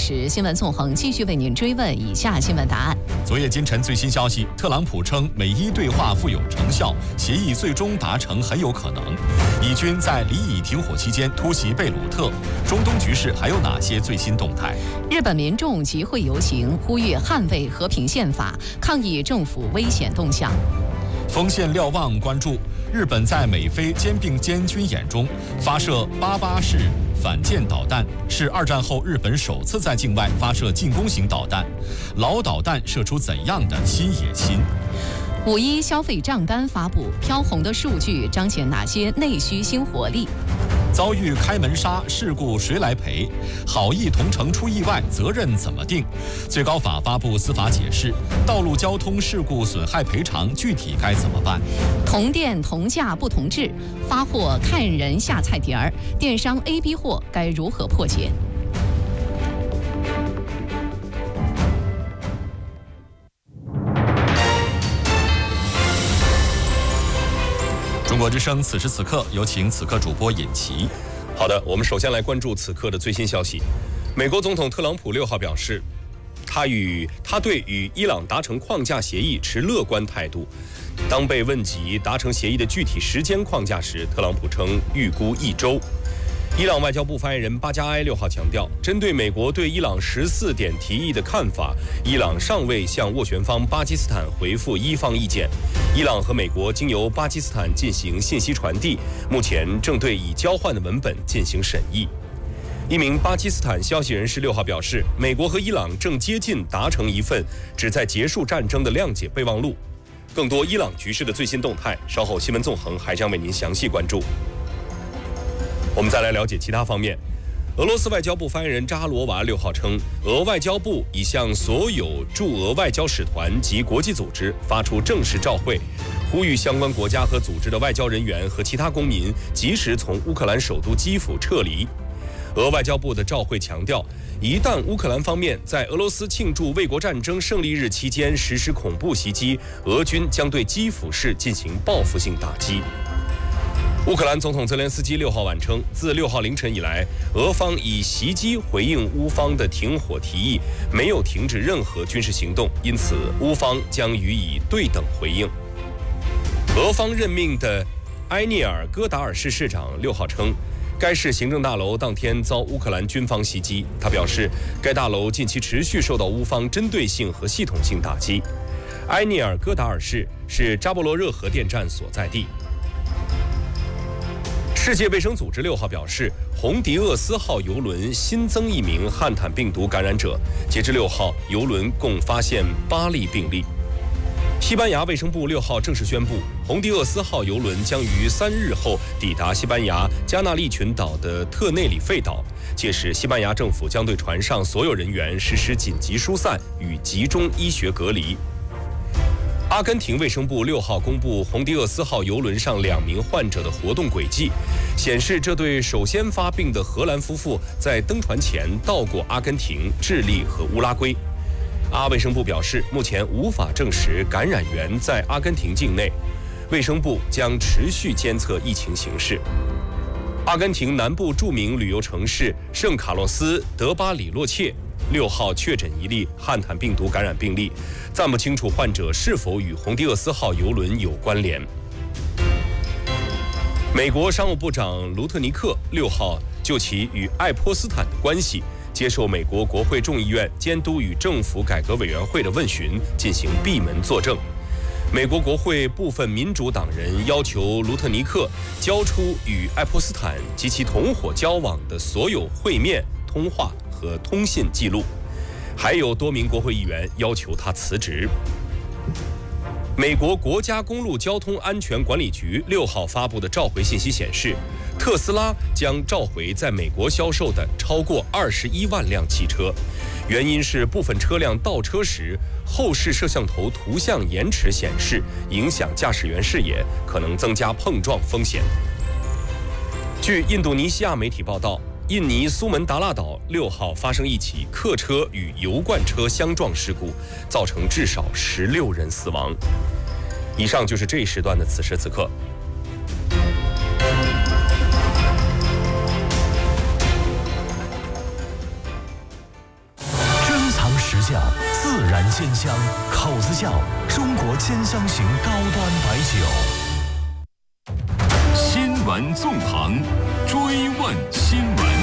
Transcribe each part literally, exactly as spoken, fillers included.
时，新闻纵横继续为您追问以下新闻答案。 昨夜今晨最新消息，特朗普称美伊对话富有成效，协议最终达成很有可能。以军在离以停火期间突袭贝鲁特，中东局势还有哪些最新动态？ 日本民众集会游行，呼吁捍卫和平宪法，抗议政府危险动向。 锋线瞭望关注，日本在美菲肩并肩军演中发射八八式反舰导弹，是二战后日本首次在境外发射进攻型导弹。老导弹射出怎样的新野心？ 五一消费账单发布，飘红的数据彰显哪些内需新活力？ 遭遇开门杀事故谁来赔？好意同城出意外，责任怎么定？最高法发布司法解释，道路交通事故损害赔偿具体该怎么办？ 同店同价不同质，发货看人下菜碟儿，电商 A B 货该如何破解？ 中国之声，此时此刻，有请此刻主播尹奇。 好的，我们首先来关注此刻的最新消息。美国总统特朗普六号表示，他与他对与伊朗达成框架协议持乐观态度。当被问及达成协议的具体时间框架时，特朗普称预估一周。伊朗外交部发言人巴加埃六号强调，针对美国对伊朗十四点提议的看法，伊朗尚未向斡旋方巴基斯坦回复伊方意见。伊朗和美国经由巴基斯坦进行信息传递，目前正对已交换的文本进行审议。一名巴基斯坦消息人士六号表示，美国和伊朗正接近达成一份旨在结束战争的谅解备忘录。更多伊朗局势的最新动态，稍后新闻纵横还将为您详细关注。我们再来了解其他方面。俄罗斯外交部发言人扎哈罗娃六号称，俄外交部已向所有驻俄外交使团及国际组织发出正式照会，呼吁相关国家和组织的外交人员和其他公民及时从乌克兰首都基辅撤离。俄外交部的照会强调，一旦乌克兰方面在俄罗斯庆祝卫国战争胜利日期间实施恐怖袭击，俄军将对基辅市进行报复性打击。乌克兰总统泽连斯基六号晚称，自六号凌晨以来，俄方以袭击回应乌方的停火提议，没有停止任何军事行动，因此乌方将予以对等回应。俄方任命的埃涅尔戈达尔市市长六号称，该市行政大楼当天遭乌克兰军方袭击。他表示，该大楼近期持续受到乌方针对性和系统性打击。埃涅尔戈达尔市是扎波罗热核电站所在地。世界卫生组织六号表示，红迪厄斯号邮轮新增一名汉坦病毒感染者。截至六号，邮轮共发现八例病例。西班牙卫生部六号正式宣布，红迪厄斯号邮轮将于三日后抵达西班牙加纳利群岛的特内里费岛，届时西班牙政府将对船上所有人员实施紧急疏散与集中医学隔离。阿根廷卫生部六号公布红迪厄斯号邮轮上两名患者的活动轨迹，显示这对首先发病的荷兰夫妇在登船前到过阿根廷、智利和乌拉圭。阿卫生部表示，目前无法证实感染源在阿根廷境内，卫生部将持续监测疫情形势。阿根廷南部著名旅游城市圣卡洛斯德巴里洛切六号确诊一例汉坦病毒感染病例，暂不清楚患者是否与红迪厄斯号邮轮有关联。美国商务部长卢特尼克六号就其与爱泼斯坦的关系接受美国国会众议院监督与政府改革委员会的问询，进行闭门作证。美国国会部分民主党人要求卢特尼克交出与爱泼斯坦及其同伙交往的所有会面、通话和通信记录，还有多名国会议员要求他辞职。美国国家公路交通安全管理局六号发布的召回信息显示，特斯拉将召回在美国销售的超过二十一万辆汽车，原因是部分车辆倒车时，后视摄像头图像延迟显示，影响驾驶员视野，可能增加碰撞风险。据印度尼西亚媒体报道，印尼苏门答腊岛六号发生一起客车与油罐车相撞事故，造成至少十六人死亡。以上就是这一时段的此时此刻。 下自然鲜香，口子窖中国兼香型高端白酒。 新闻纵横，追问新闻。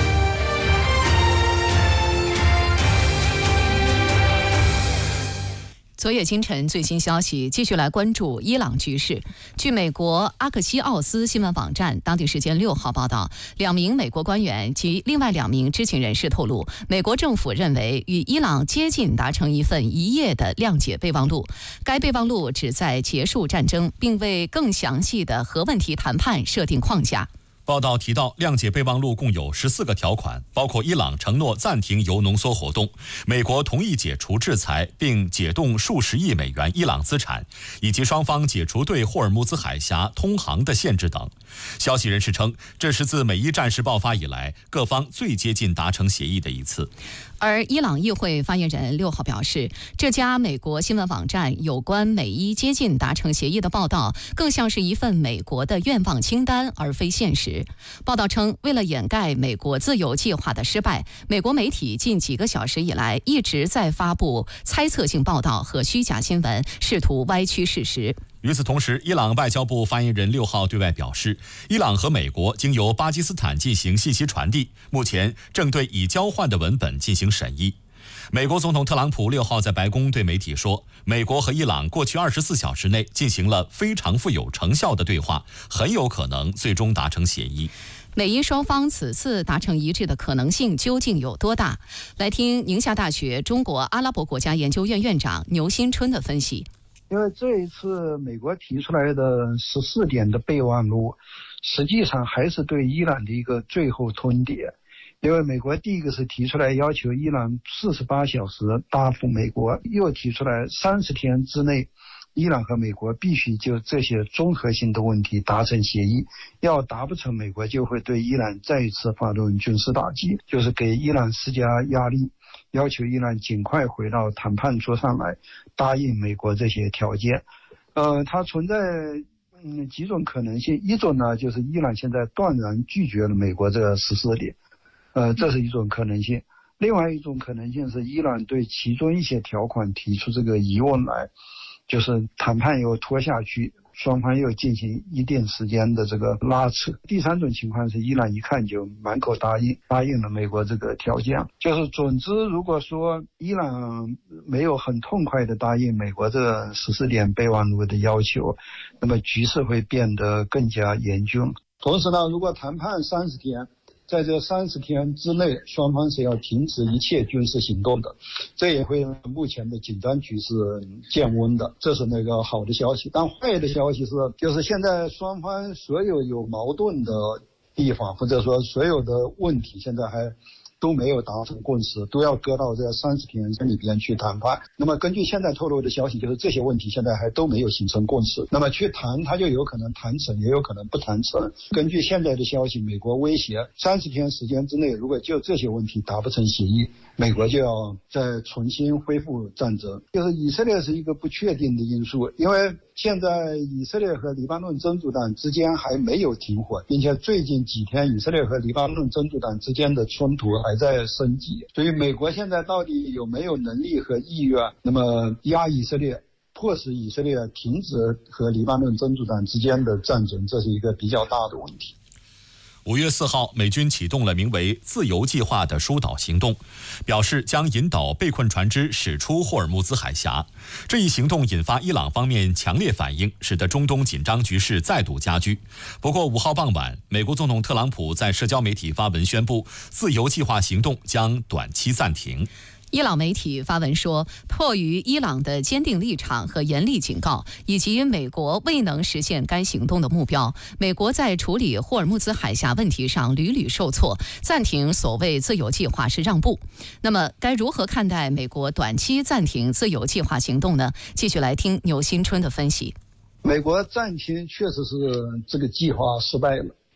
昨夜今晨最新消息，继续来关注伊朗局势。据美国阿克西奥斯新闻网站当地时间六号报道，两名美国官员及另外两名知情人士透露，美国政府认为与伊朗接近达成一份一页的谅解备忘录。该备忘录旨在结束战争，并为更详细的核问题谈判设定框架。 报道提到，谅解备忘录共有十四个条款，包括伊朗承诺暂停铀浓缩活动，美国同意解除制裁并解冻数十亿美元伊朗资产，以及双方解除对霍尔木兹海峡通航的限制等。消息人士称，这是自美伊战事爆发以来各方最接近达成协议的一次。 而伊朗议会发言人六号表示，这家美国新闻网站有关美伊接近达成协议的报道，更像是一份美国的愿望清单，而非现实。报道称，为了掩盖美国自由计划的失败，美国媒体近几个小时以来一直在发布猜测性报道和虚假新闻，试图歪曲事实。 与此同时，伊朗外交部发言人六号对外表示，伊朗和美国经由巴基斯坦进行信息传递，目前正对已交换的文本进行审议。美国总统特朗普六号在白宫对媒体说，美国和伊朗过去二十四小时内进行了非常富有成效的对话，很有可能最终达成协议。 美伊双方此次达成一致的可能性究竟有多大？来听宁夏大学中国阿拉伯国家研究院院长牛新春的分析。 因为这一次美国提出来的十四点的备忘录，实际上还是对伊朗的一个最后通牒。因为美国第一个是提出来要求伊朗四十八小时答复美国，又提出来三十天之内，伊朗和美国必须就这些综合性的问题达成协议，要达不成，美国就会对伊朗再一次发动军事打击，就是给伊朗施加压力，要求伊朗尽快回到谈判桌上来，答应美国这些条件。呃，它存在嗯几种可能性，一种呢就是伊朗现在断然拒绝了美国这十四点，呃，这是一种可能性。另外一种可能性是伊朗对其中一些条款提出这个疑问来，就是谈判又拖下去，双方又进行一定时间的这个拉扯。第三种情况是伊朗一看就满口答应，答应了美国这个条件。就是总之，如果说伊朗没有很痛快的答应美国这十四点备忘录的要求，那么局势会变得更加严峻。同时呢，如果谈判三十天，在这三十天之内，双方是要停止一切军事行动的，这也会让目前的紧张局势降温的，这是那个好的消息。但坏的消息是，就是现在双方所有有矛盾的地方，或者说所有的问题，现在还都没有达成共识，都要搁到这三十天里边去谈判。那么根据现在透露的消息，就是这些问题现在还都没有形成共识。那么去谈，它就有可能谈成，也有可能不谈成。根据现在的消息，美国威胁三十天时间之内，如果就这些问题达不成协议，美国就要再重新恢复战争。就是以色列是一个不确定的因素，因为现在以色列和黎巴嫩真主党之间还没有停火，并且最近几天以色列和黎巴嫩真主党之间的冲突还在升级，所以美国现在到底有没有能力和意愿，那么压以色列，迫使以色列停止和黎巴嫩真主党之间的战争，这是一个比较大的问题。 五月四号，美军启动了名为“自由计划”的疏导行动，表示将引导被困船只驶出霍尔木兹海峡。这一行动引发伊朗方面强烈反应，使得中东紧张局势再度加剧。不过五号傍晚，美国总统特朗普在社交媒体发文宣布，自由计划行动将短期暂停。 伊朗媒体发文说，迫于伊朗的坚定立场和严厉警告，以及美国未能实现该行动的目标，美国在处理霍尔木兹海峡问题上屡屡受挫，暂停所谓自由计划是让步。那么该如何看待美国短期暂停自由计划行动呢？继续来听牛新春的分析。 美国暂停确实是这个计划失败了，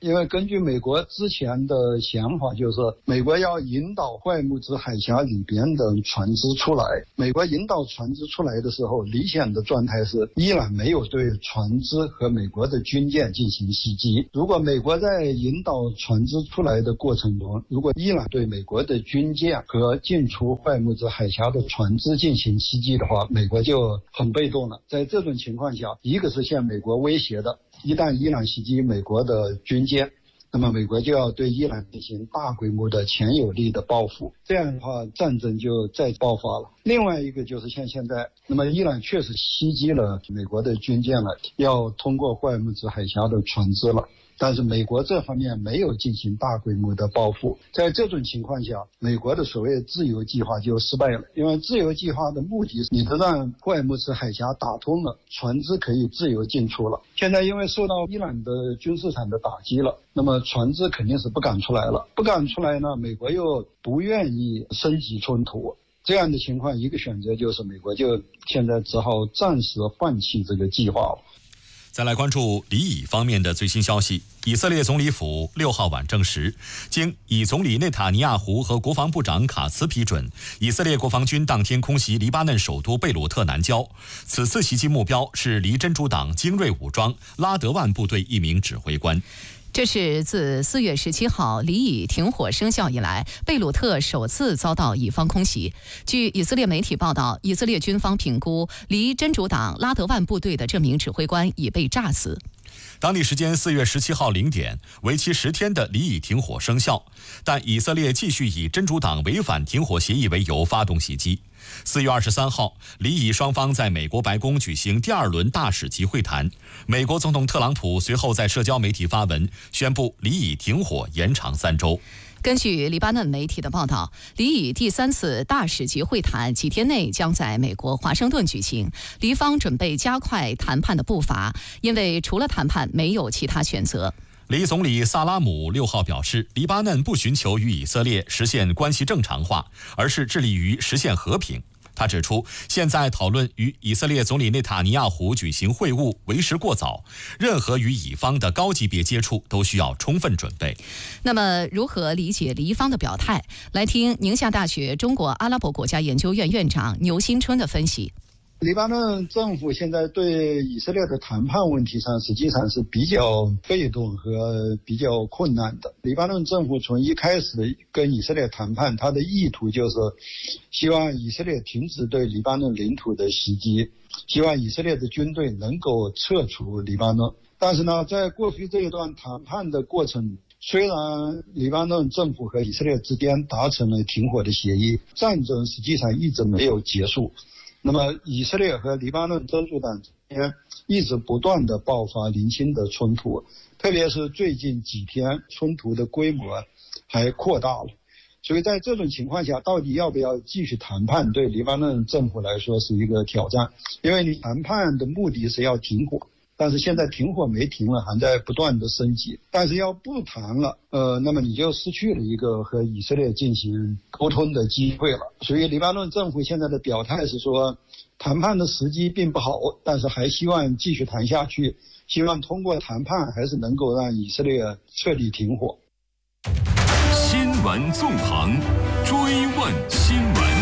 因为根据美国之前的想法，就是美国要引导霍尔木兹海峡里边的船只出来。美国引导船只出来的时候，理想的状态是伊朗没有对船只和美国的军舰进行袭击。如果美国在引导船只出来的过程中，如果伊朗对美国的军舰和进出霍尔木兹海峡的船只进行袭击的话，美国就很被动了。在这种情况下，一个是向美国威胁的，一旦伊朗袭击美国的军舰，那么美国就要对伊朗进行大规模的强有力的报复，这样的话战争就再爆发了。另外一个就是像现在，那么伊朗确实袭击了美国的军舰了，要通过霍尔木兹海峡的船只了，但是美国这方面没有进行大规模的报复。在这种情况下，美国的所谓自由计划就失败了，因为自由计划的目的是你是让霍尔木兹海峡打通了，船只可以自由进出了。现在因为受到伊朗的军事上的打击了，那么船只肯定是不敢出来了，不敢出来呢，美国又不愿意升级冲突，这样的情况，一个选择就是美国就现在只好暂时放弃这个计划了。 再来关注离以方面的最新消息。以色列总理府六号晚证实，经以总理内塔尼亚胡和国防部长卡茨批准，以色列国防军当天空袭黎巴嫩首都贝鲁特南郊。此次袭击目标是离真主党精锐武装拉德万部队一名指挥官。 这是自四月十七号离以停火生效以来，贝鲁特首次遭到以方空袭。据以色列媒体报道，以色列军方评估，离真主党拉德万部队的这名指挥官已被炸死。 当地时间四月十七号零点，为期十天的离以停火生效，但以色列继续以真主党违反停火协议为由发动袭击。四月二十三号，离以双方在美国白宫举行第二轮大使级会谈。美国总统特朗普随后在社交媒体发文，宣布离以停火延长三周。 根据黎巴嫩媒体的报道，离以第三次大使级会谈几天内将在美国华盛顿举行。黎方准备加快谈判的步伐，因为除了谈判没有其他选择。 黎总理萨拉姆六号表示，黎巴嫩不寻求与以色列实现关系正常化，而是致力于实现和平。他指出，现在讨论与以色列总理内塔尼亚胡举行会晤为时过早，任何与以方的高级别接触都需要充分准备。 那么，如何理解黎方的表态？来听宁夏大学中国阿拉伯国家研究院院长牛新春的分析。 黎巴嫩政府现在对以色列的谈判问题上实际上是比较被动和比较困难的。黎巴嫩政府从一开始跟以色列谈判，它的意图就是希望以色列停止对黎巴嫩领土的袭击，希望以色列的军队能够撤出黎巴嫩。但是呢，在过去这一段谈判的过程，虽然黎巴嫩政府和以色列之间达成了停火的协议，战争实际上一直没有结束。那么以色列和黎巴嫩真主党之间一直不断的爆发零星的冲突，特别是最近几天冲突的规模还扩大了。所以在这种情况下，到底要不要继续谈判，对黎巴嫩政府来说是一个挑战。因为你谈判的目的是要停火，但是现在停火没停了，还在不断的升级。但是要不谈了，呃，那么你就失去了一个和以色列进行沟通的机会了。所以黎巴嫩政府现在的表态是说，谈判的时机并不好，但是还希望继续谈下去，希望通过谈判还是能够让以色列彻底停火。 新闻纵横，追问新闻。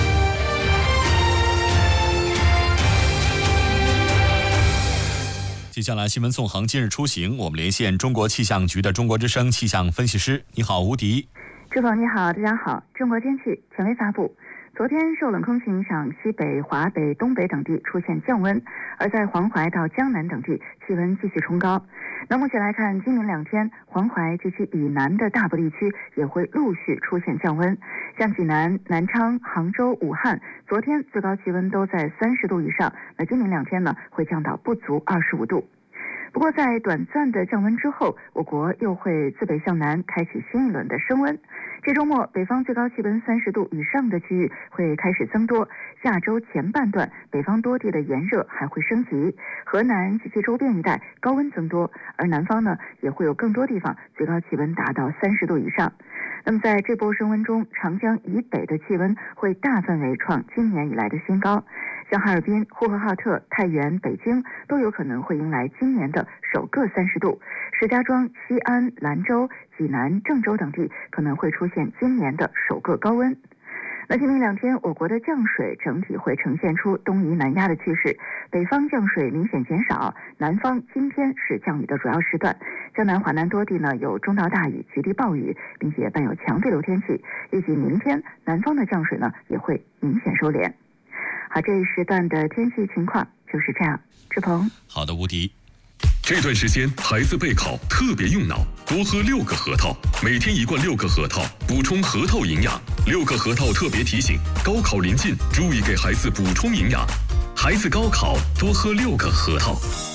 接下来新闻纵横今日出行，我们连线中国气象局的中国之声气象分析师。你好，吴迪。 朱总你好，大家好。中国天气权威发布，昨天受冷空气影响，西北、华北、东北等地出现降温，而在黄淮到江南等地气温继续冲高。那目前来看，今明两天黄淮及其以南的大部地区也会陆续出现降温，像济南、南昌、杭州、武汉，昨天最高气温都在三十度以上，那今明两天呢会降到不足二十五度。不过在短暂的降温之后，我国又会自北向南开启新一轮的升温。这周末北方最高气温三十度以上的区域会开始增多，下周前半段北方多地的炎热还会升级，河南及其周边一带高温增多，而南方呢也会有更多地方最高气温达到三十度以上。那么在这波升温中，长江以北的气温会大范围创今年以来的新高， 像哈尔滨、呼和浩特、太原、北京都有可能会迎来今年的首个三十度，石家庄、西安、兰州、济南、郑州等地可能会出现今年的首个高温。那今明两天，我国的降水整体会呈现出东移南压的趋势，北方降水明显减少，南方今天是降雨的主要时段。江南、华南多地呢有中到大雨、局地暴雨，并且伴有强对流天气。预计明天南方的降水呢也会明显收敛。好，这一时段的天气情况就是这样。志鹏， 好的，吴迪。 这段时间孩子备考特别用脑，多喝六个核桃，每天一罐六个核桃，补充核桃营养。六个核桃特别提醒：高考临近，注意给孩子补充营养。孩子高考多喝六个核桃。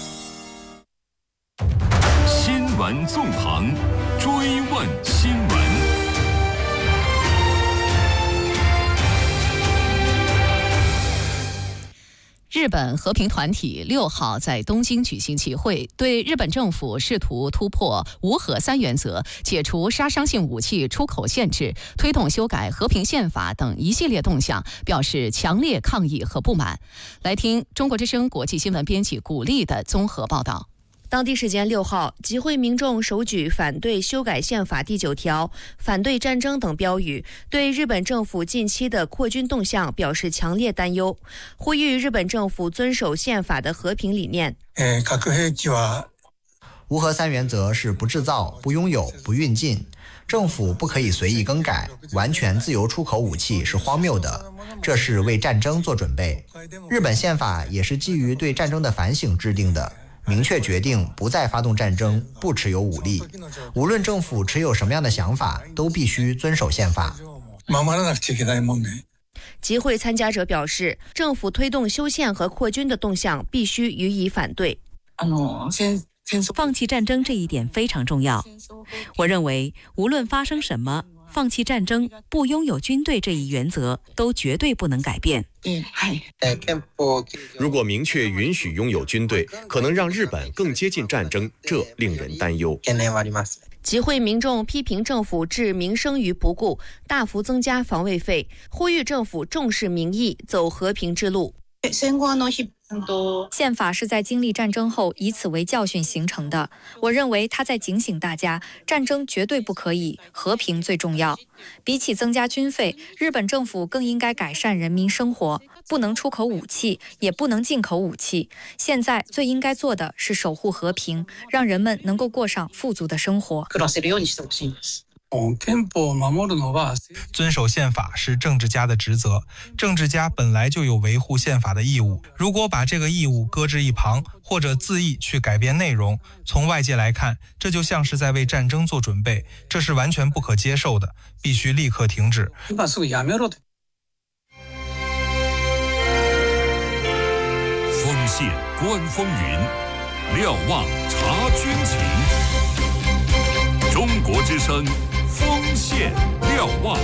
新闻纵横，追问新闻。 日本和平团体六号在东京举行集会，对日本政府试图突破无核三原则、解除杀伤性武器出口限制、推动修改和平宪法等一系列动向表示强烈抗议和不满。来听中国之声国际新闻编辑古丽的综合报道。 当地时间六号，集会民众手举反对修改宪法第九条、反对战争等标语，对日本政府近期的扩军动向表示强烈担忧，呼吁日本政府遵守宪法的和平理念。 无核三原则是不制造、不拥有、不运进，政府不可以随意更改，完全自由出口武器是荒谬的，这是为战争做准备。日本宪法也是基于对战争的反省制定的，明确决定不再发动战争，不持有武力。无论政府持有什么样的想法，都必须遵守宪法。 集会参加者表示，政府推动修宪和扩军的动向必须予以反对。 放弃战争这一点非常重要。我认为，无论发生什么，放弃战争、不拥有军队这一原则都绝对不能改变。 如果明确允许拥有军队，可能让日本更接近战争，这令人担忧。 集会民众批评政府置民生于不顾，大幅增加防卫费，呼吁政府重视民意，走和平之路。 宪法是在经历战争后以此为教训形成的，我认为它在警醒大家，战争绝对不可以，和平最重要。比起增加军费，日本政府更应该改善人民生活，不能出口武器，也不能进口武器。现在最应该做的是守护和平，让人们能够过上富足的生活。 遵守宪法是政治家的职责，政治家本来就有维护宪法的义务。如果把这个义务搁置一旁，或者恣意去改变内容，从外界来看，这就像是在为战争做准备，这是完全不可接受的，必须立刻停止。 锋线观风云，瞭望察军情。中国之声锋线瞭望。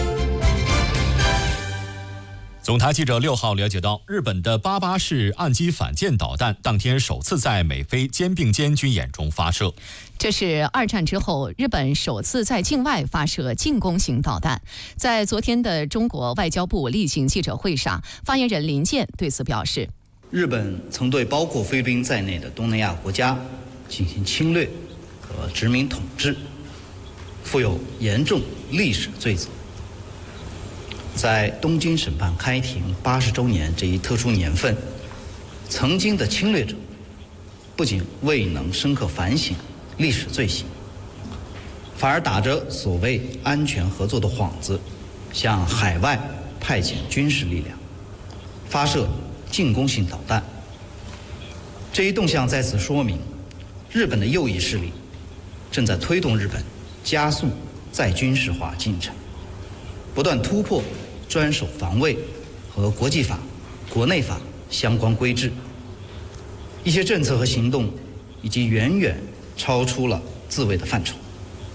总台记者六号了解到，日本的八八式岸基反舰导弹当天首次在美菲肩并肩军演中发射。 这是二战之后日本首次在境外发射进攻型导弹。在昨天的中国外交部例行记者会上，发言人林健对此表示， 日本曾对包括菲律宾在内的东南亚国家进行侵略和殖民统治，负有严重历史罪责。在东京审判开庭八十周年这一特殊年份，曾经的侵略者不仅未能深刻反省历史罪行，反而打着所谓安全合作的幌子，向海外派遣军事力量，发射进攻性导弹。这一动向在此说明，日本的右翼势力正在推动日本加速再军事化进程，不断突破专守防卫和国际法、国内法相关规制。一些政策和行动已经远远超出了自卫的范畴。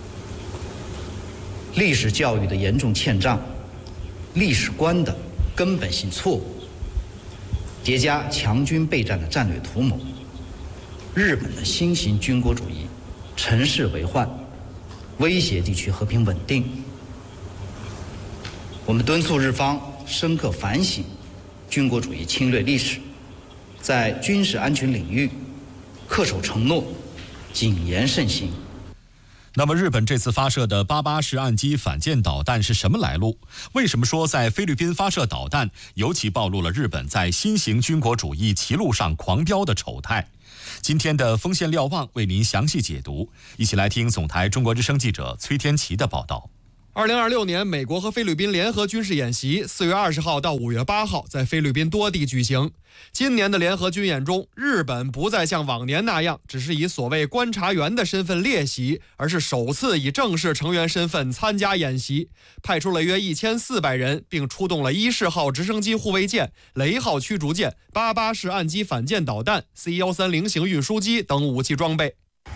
历史教育的严重欠账，历史观的根本性错误，叠加强军备战的战略图谋，日本的新型军国主义乘势为患，威胁地区和平稳定。我们敦促日方深刻反省军国主义侵略历史， 在军事安全领域恪守承诺，谨言慎行。 那么，日本这次发射的八八式岸基反舰导弹是什么来路？为什么说在菲律宾发射导弹，尤其暴露了日本在新型军国主义歧路上狂飙的丑态？今天的锋线瞭望为您详细解读，一起来听总台中国之声记者崔天琪的报道。 二零二六年，美国和菲律宾联合军事演习四月二十号到五月八号在菲律宾多地举行。今年的联合军演中，日本不再像往年那样只是以所谓观察员的身份列席，而是首次以正式成员身份参加演习，派出了约一千四百人，并出动了伊式号直升机护卫舰、雷号驱逐舰、八八式岸基反舰导弹、C 一三零型运输机等武器装备。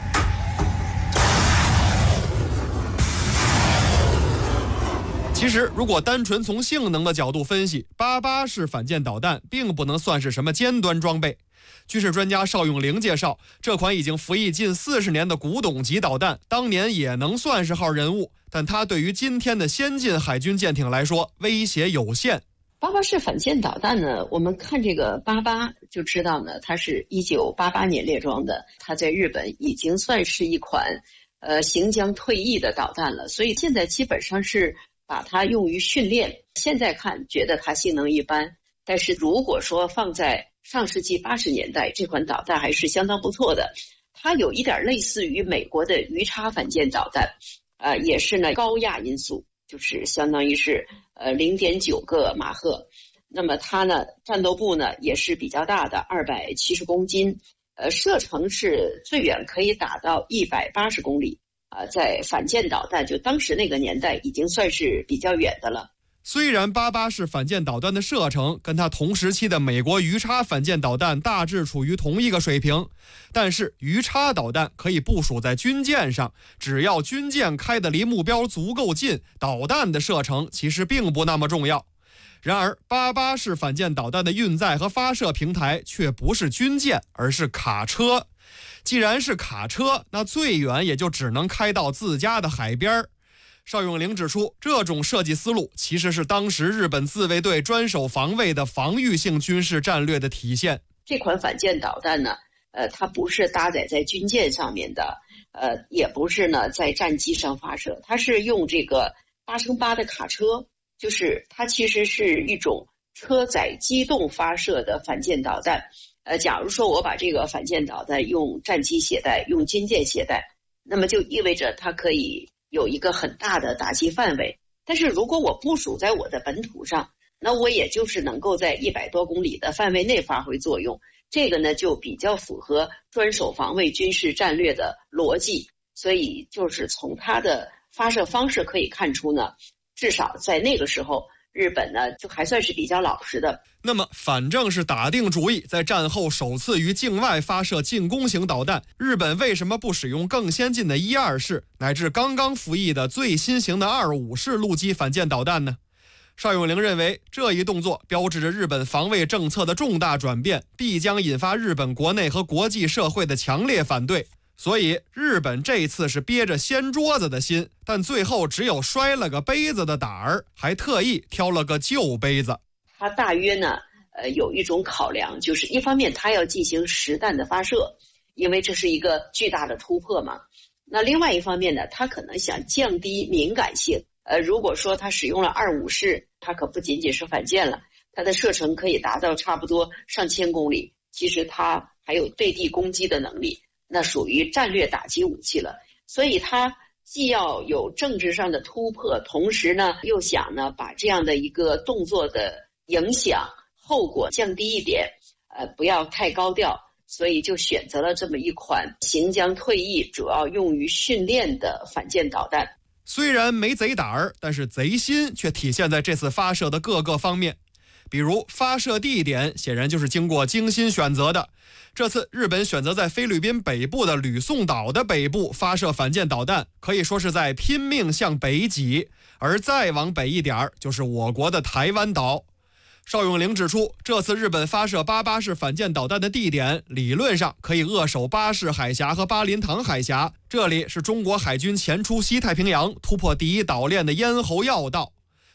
其实，如果单纯从性能的角度分析，八八式反舰导弹并不能算是什么尖端装备。军事专家邵永龄介绍，这款已经服役近四十年的古董级导弹，当年也能算是号人物，但它对于今天的先进海军舰艇来说，威胁有限。 八八式反舰导弹呢，我们看这个八八就知道呢，它是一九八八年列装的，它在日本已经算是一款呃行将退役的导弹了，所以现在基本上是把它用于训练。现在看觉得它性能一般，但是如果说放在上世纪八十年代，这款导弹还是相当不错的。它有一点类似于美国的鱼叉反舰导弹，呃，也是呢高压音速，就是相当于是呃零点九个马赫。那么它呢战斗部呢也是比较大的，二百七十公斤，呃，射程是最远可以打到一百八十公里。啊，在反舰导弹就当时那个年代已经算是比较远的了。 虽然八八式反舰导弹的射程跟它同时期的美国鱼叉反舰导弹大致处于同一个水平，但是鱼叉导弹可以部署在军舰上，只要军舰开得离目标足够近，导弹的射程其实并不那么重要。然而八八式反舰导弹的运载和发射平台却不是军舰，而是卡车。既然是卡车，那最远也就只能开到自家的海边。邵永龄指出，这种设计思路其实是当时日本自卫队专守防卫的防御性军事战略的体现。 这款反舰导弹呢，呃，它不是搭载在军舰上面的，呃，也不是呢在战机上发射，它是用这个八乘八的卡车，就是它其实是一种车载机动发射的反舰导弹。呃，假如说我把这个反舰导弹用战机携带，用军舰携带，那么就意味着它可以有一个很大的打击范围。但是如果我部署在我的本土上，那我也就是能够在一百多公里的范围内发挥作用。这个呢，就比较符合专守防卫军事战略的逻辑。所以就是从它的发射方式可以看出呢，至少在那个时候，日本呢就还算是比较老实的。 那么反正是打定主意在战后首次于境外发射进攻型导弹，日本为什么不使用更先进的一二式乃至刚刚服役的最新型的二五式陆基反舰导弹呢？邵永龄认为，这一动作标志着日本防卫政策的重大转变，必将引发日本国内和国际社会的强烈反对。所以日本这次是憋着掀桌子的心，但最后只有摔了个杯子的胆儿，还特意挑了个旧杯子。 它大约呢，呃，有一种考量，就是一方面它要进行实弹的发射，因为这是一个巨大的突破嘛。那另外一方面呢，它可能想降低敏感性。呃，如果说它使用了二五式，它可不仅仅是反舰了，它的射程可以达到差不多上千公里，其实它还有对地攻击的能力。那属于战略打击武器了，所以它既要有政治上的突破，同时呢又想呢把这样的一个动作的影响后果降低一点，呃，不要太高调，所以就选择了这么一款行将退役、主要用于训练的反舰导弹。 虽然没贼胆儿，但是贼心却体现在这次发射的各个方面。比如发射地点显然就是经过精心选择的，这次日本选择在菲律宾北部的吕宋岛的北部发射反舰导弹，可以说是在拼命向北挤，而再往北一点就是我国的台湾岛。邵永龄指出，这次日本发射八八式反舰导弹的地点理论上可以扼守巴士海峡和巴林塘海峡，这里是中国海军前出西太平洋突破第一岛链的咽喉要道。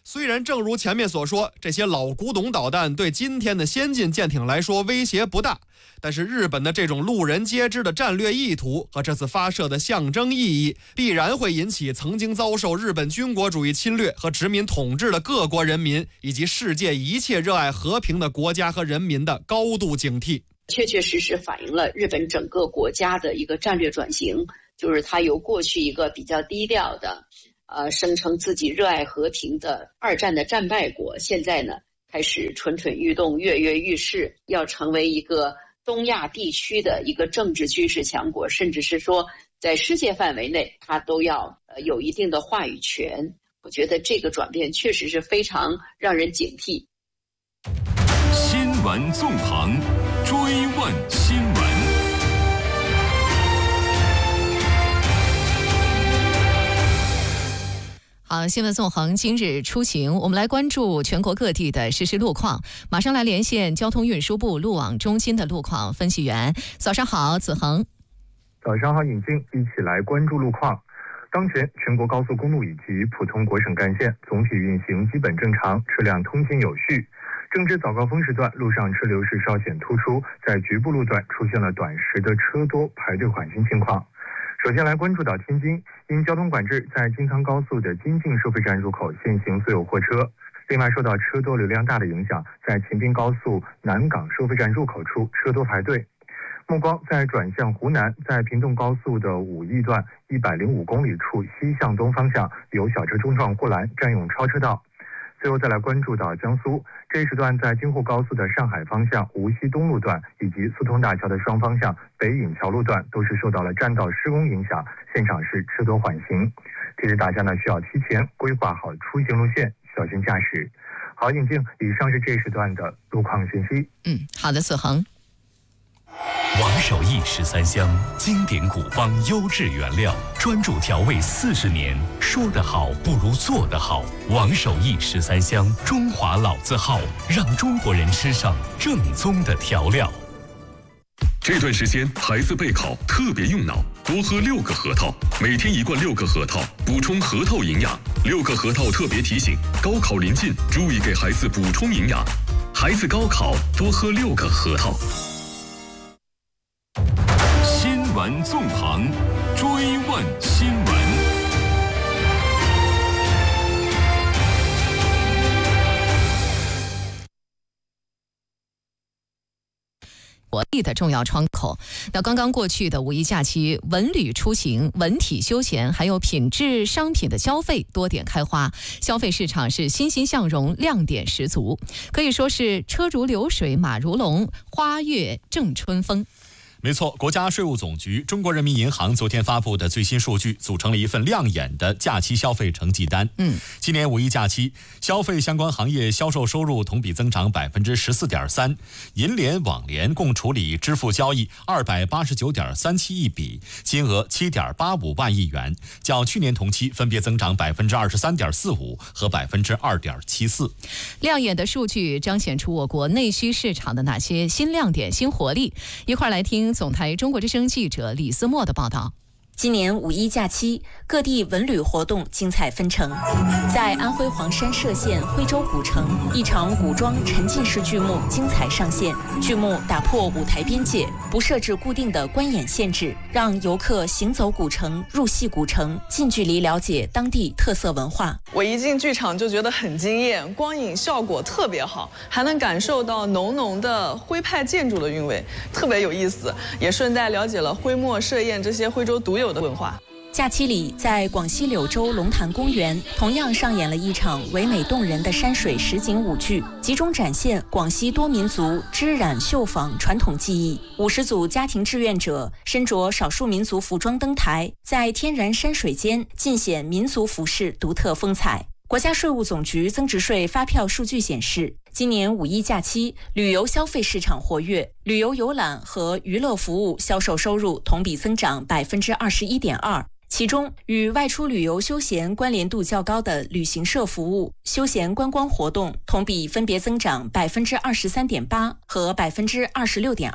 虽然正如前面所说，这些老古董导弹对今天的先进舰艇来说威胁不大，但是日本的这种路人皆知的战略意图和这次发射的象征意义，必然会引起曾经遭受日本军国主义侵略和殖民统治的各国人民，以及世界一切热爱和平的国家和人民的高度警惕。 确确实实反映了日本整个国家的一个战略转型，就是它由过去一个比较低调的呃，声称自己热爱和平的二战的战败国，现在呢开始蠢蠢欲动、跃跃欲试，要成为一个东亚地区的一个政治军事强国，甚至是说在世界范围内它都要呃有一定的话语权。我觉得这个转变确实是非常让人警惕。 新闻纵横，追问新闻。 好，新闻纵横今日出行，我们来关注全国各地的实时路况。马上来连线交通运输部路网中心的路况分析员。早上好，子恒。 早上好，尹静，一起来关注路况。当前全国高速公路以及普通国省干线总体运行基本正常，车辆通行有序。正值早高峰时段，路上车流是稍显突出，在局部路段出现了短时的车多排队缓行情况。首先来关注到天津，因交通管制，在京苍高速的金靖收费站入口限行所有货车。另外，受到车多流量大的影响，在秦滨高速南港收费站入口处车多排队。目光在转向湖南，在平洞高速的武义段一百零五公里处西向东方向有小车冲撞护栏，占用超车道。最后再来关注到江苏，这一时段在京沪高速的上海方向无锡东路段以及四通大桥的双方向北引桥路段都是受到了占道施工影响，现场是车多缓行。提示大家呢需要提前规划好出行路线，小心驾驶。好，尹静，以上是这一时段的路况信息。 嗯，好的，子恒。 王守义十三香，经典古方，优质原料，专注调味四十年。说得好不如做得好。王守义十三香，中华老字号，让中国人吃上正宗的调料。 这段时间孩子备考特别用脑，多喝六个核桃，每天一罐六个核桃，补充核桃营养。六个核桃特别提醒：高考临近，注意给孩子补充营养。孩子高考多喝六个核桃。 新闻纵横，追问新闻。 国力的重要窗口。那刚刚过去的五一假期，文旅出行、文体休闲还有品质商品的消费多点开花，消费市场是欣欣向荣，亮点十足，可以说是车如流水，马如龙，花月正春风。 没错，国家税务总局、中国人民银行昨天发布的最新数据，组成了一份亮眼的假期消费成绩单。 嗯， 今年五一假期，消费相关行业销售收入同比增长百分之十四点三，银联、网联共处理支付交易二百八十九点三七亿笔，金额七点八五万亿元，较去年同期分别增长百分之二十三点四五和百分之二点七四。 亮眼的数据彰显出我国内需市场的哪些新亮点、新活力？一块来听总台中国之声记者李思墨的报道。 今年五一假期，各地文旅活动精彩纷呈。在安徽黄山歙县徽州古城，一场古装沉浸式剧目精彩上线。剧目打破舞台边界，不设置固定的观演限制，让游客行走古城、入戏古城，近距离了解当地特色文化。 我一进剧场就觉得很惊艳，光影效果特别好，还能感受到浓浓的徽派建筑的韵味，特别有意思。也顺带了解了徽墨、歙砚这些徽州独有的文化。 假期里，在广西柳州龙潭公园，同样上演了一场唯美动人的山水实景舞剧，集中展现广西多民族织染绣纺传统技艺。五十组家庭志愿者身着少数民族服装登台，在天然山水间尽显民族服饰独特风采。国家税务总局增值税发票数据显示，今年五一假期旅游消费市场活跃，旅游游览和娱乐服务销售收入同比增长百分之二十一点二。其中，与外出旅游休闲关联度较高的旅行社服务、休闲观光活动同比分别增长百分之二十三点八和百分之二十六点二。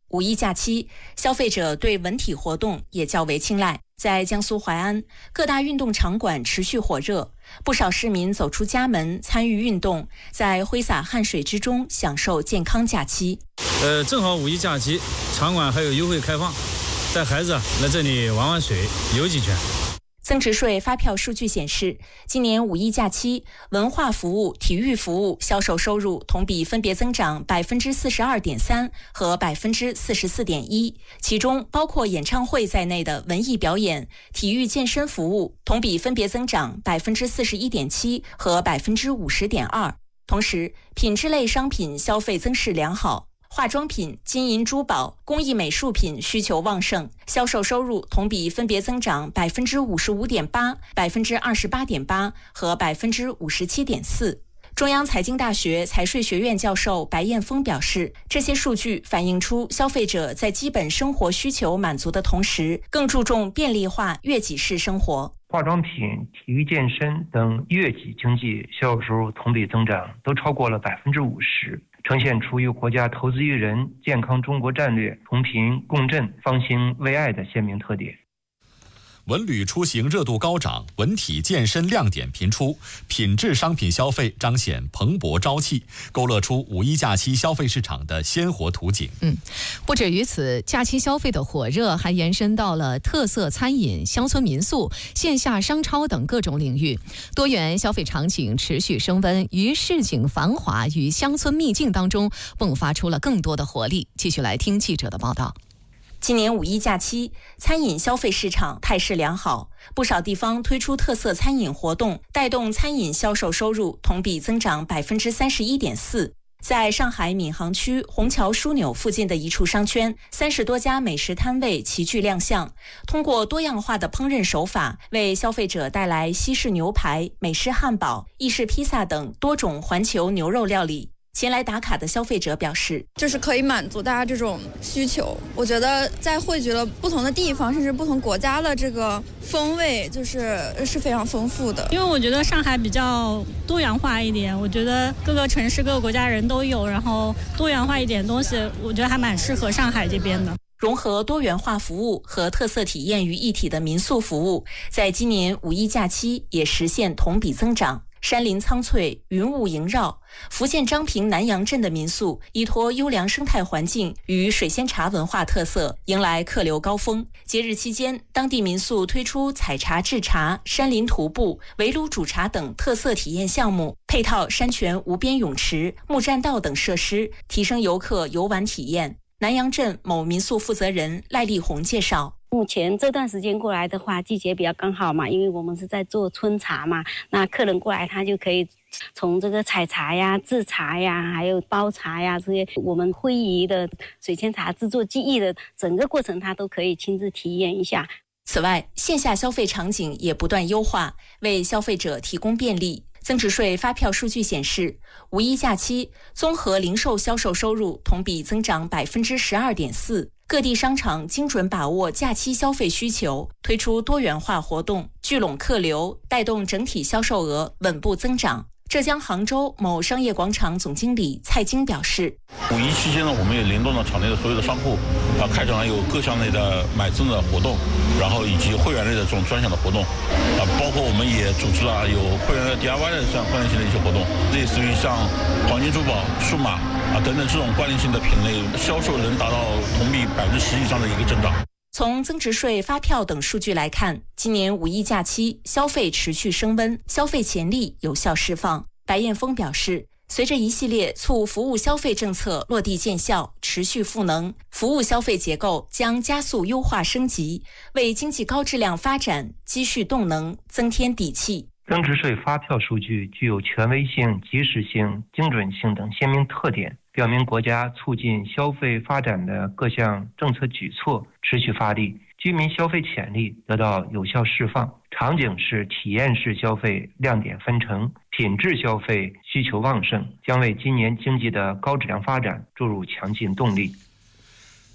五一假期，消费者对文体活动也较为青睐。在江苏淮安，各大运动场馆持续火热，不少市民走出家门参与运动，在挥洒汗水之中享受健康假期。 呃，正好五一假期，场馆还有优惠开放，带孩子来这里玩玩水、游几圈。 增值税发票数据显示，今年五一假期，文化服务、体育服务销售收入同比分别增长百分之四十二点三和百分之四十四点一，其中包括演唱会在内的文艺表演、体育健身服务同比分别增长百分之四十一点七和百分之五十点二。同时，品质类商品消费增势良好。化妆品、金银珠宝、工艺美术品需求旺盛，销售收入同比分别增长百分之五十五点八、百分之二十八点八和百分之五十七点四。中央财经大学财税学院教授白彦峰表示，这些数据反映出消费者在基本生活需求满足的同时，更注重便利化悦己式生活。 化妆品、体育健身等悦己经济销售收入同比增长都超过了百分之五十。呈现出与国家投资育人、健康中国战略同频共振、方兴未艾的鲜明特点。 文旅出行热度高涨，文体健身亮点频出，品质商品消费彰显蓬勃朝气，勾勒出五一假期消费市场的鲜活图景。 嗯，不止于此，假期消费的火热还延伸到了特色餐饮、乡村民宿、线下商超等各种领域，多元消费场景持续升温，于市井繁华与乡村秘境当中迸发出了更多的活力。继续来听记者的报道。 今年五一假期，餐饮消费市场态势良好，不少地方推出特色餐饮活动，带动餐饮销售收入同比增长百分之三十一点四。在上海闵行区虹桥枢纽附近的一处商圈，三十多家美食摊位齐聚亮相，通过多样化的烹饪手法，为消费者带来西式牛排、美式汉堡、意式披萨等多种环球牛肉料理。前来打卡的消费者表示， 就是可以满足大家这种需求。我觉得在汇聚了不同的地方，甚至不同国家的这个风味，就是是非常丰富的。 因为我觉得上海比较多元化一点，我觉得各个城市、各个国家人都有，然后多元化一点东西，我觉得还蛮适合上海这边的。 融合多元化服务和特色体验于一体的民宿服务，在今年五一假期也实现同比增长。山林苍翠，云雾萦绕，福建漳平南阳镇的民宿依托优良生态环境与水仙茶文化特色，迎来客流高峰。节日期间，当地民宿推出采茶制茶、山林徒步、围炉煮茶等特色体验项目，配套山泉无边泳池、木栈道等设施，提升游客游玩体验。南阳镇某民宿负责人赖丽红介绍， 目前这段时间过来的话，季节比较刚好嘛，因为我们是在做春茶嘛，那客人过来他就可以从这个采茶呀、制茶呀，还有包茶呀这些我们会宜的水仙茶制作技艺的整个过程，他都可以亲自体验一下。 此外，线下消费场景也不断优化，为消费者提供便利。增值税发票数据显示，五一假期综合零售销售收入同比增长百分之十二点四。各地商场精准把握假期消费需求，推出多元化活动，聚拢客流，带动整体销售额稳步增长。浙江杭州某商业广场总经理蔡京表示， 五一期间呢，我们也联动了场内的所有的商户，啊，开展了有各项类的买赠的活动，然后以及会员类的这种专享的活动，啊，包括我们也组织了有会员的 D I Y 的这样关联性的一些活动，类似于像黄金珠宝、数码啊等等这种关联性的品类，销售能达到同比百分之十以上的一个增长。 从增值税发票等数据来看，今年五一假期消费持续升温，消费潜力有效释放。白彦峰表示，随着一系列促服务消费政策落地见效，持续赋能，服务消费结构将加速优化升级，为经济高质量发展积蓄动能，增添底气。 增值税发票数据具有权威性、及时性、精准性等鲜明特点，表明国家促进消费发展的各项政策举措持续发力，居民消费潜力得到有效释放，场景式、体验式消费亮点纷呈，品质消费需求旺盛，将为今年经济的高质量发展注入强劲动力。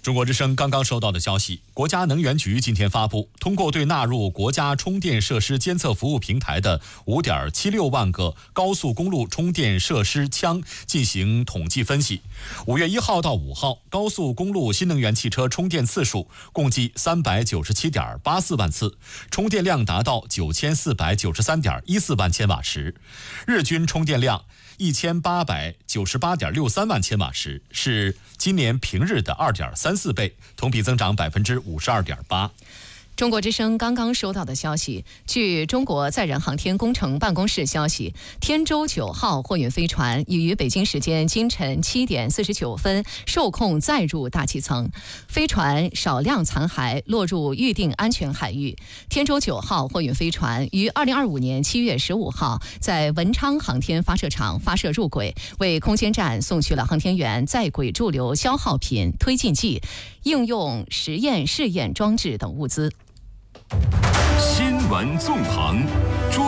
中国之声刚刚收到的消息，国家能源局今天发布，通过对纳入国家充电设施监测服务平台的 五点七六万个高速公路充电设施枪进行统计分析。五月一号到五号，高速公路新能源汽车充电次数共计三百九十七点八四万次，充电量达到九千四百九十三点一四万千瓦时，日均充电量一千八百九十八点六三万千瓦时，是今年平日的二点三四倍，同比增长百分之五十二点八。 中国之声刚刚收到的消息，据中国载人航天工程办公室消息，天舟九号货运飞船已于北京时间今晨七点四十九分受控载入大气层，飞船少量残骸落入预定安全海域。天舟九号货运飞船于二零二五年七月十五号在文昌航天发射场发射入轨，为空间站送去了航天员在轨驻留消耗品、推进剂、应用实验试验装置等物资。 新闻纵横。